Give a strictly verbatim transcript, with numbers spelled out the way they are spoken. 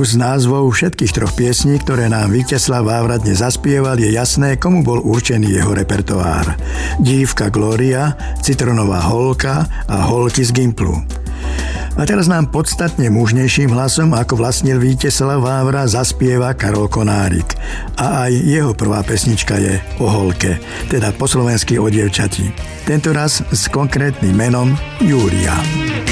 Už z názvov všetkých troch piesní, ktoré nám Víťazslav Vávra dnes zaspieval, je jasné, komu bol určený jeho repertoár. Dívka Glória, Citronová holka a holky z Gimplu. A teraz nám podstatne mužnejším hlasom, ako vlastnil Víťazslav Vávra, zaspieva Karol Konárik. A aj jeho prvá pesnička je o holke, teda po slovensky o dievčati. Tentoraz s konkrétnym menom Júlia.